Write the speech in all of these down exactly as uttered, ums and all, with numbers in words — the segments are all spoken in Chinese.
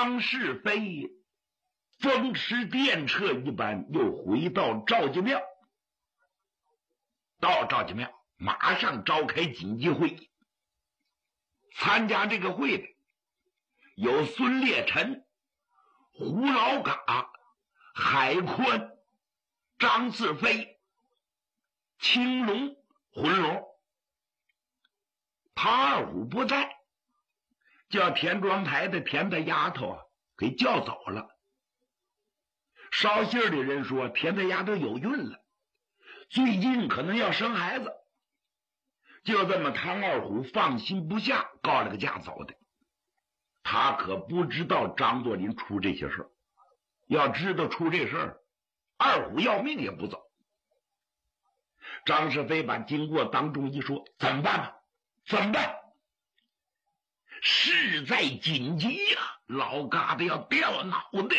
张世飞风驰电掣一般又回到赵家庙。到赵家庙马上召开紧急会议，参加这个会的有孙烈臣、胡老嘎、海宽、张世飞、青龙、浑龙。庞二虎不在，叫田庄台的田大丫头啊给叫走了。捎信的人说田大丫头有孕了，最近可能要生孩子。就这么唐二虎放心不下，告了个假走的。他可不知道张作霖出这些事儿，要知道出这事儿，二虎要命也不走。张世飞把经过当众一说，怎么办吧？怎么办？事在紧急呀、啊，老嘎子要掉脑袋，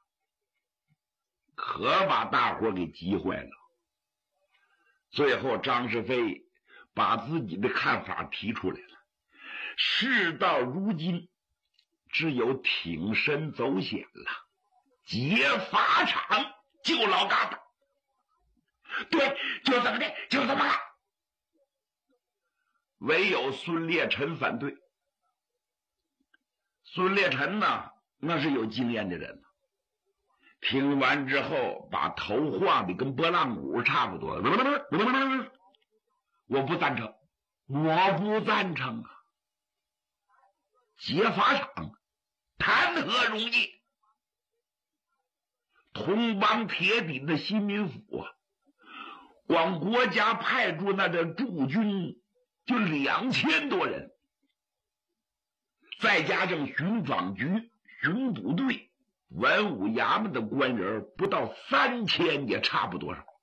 可把大伙给急坏了。最后张世飞把自己的看法提出来了，事到如今只有挺身走险了，劫法场救老嘎子。对，就这么的，就这么干。唯有孙烈臣反对。孙烈臣呢，那是有经验的人，听完之后把头晃得跟拨浪鼓差不多。我不赞成，我不赞成啊！劫法场谈何容易？同邦铁底的新民府啊，光国家派出那个驻军就两千多人，再加上巡防局、巡捕队、文武衙门的官员不到三千，也差不多少。